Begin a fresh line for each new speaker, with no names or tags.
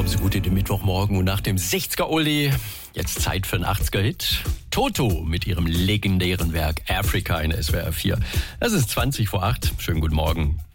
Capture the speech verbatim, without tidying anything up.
kommen Sie gut in den Mittwochmorgen und nach dem sechziger-Oldie jetzt Zeit für einen achtziger-Hit. Toto mit ihrem legendären Werk Africa in S W R vier. Es ist zwanzig vor acht. Schönen guten Morgen.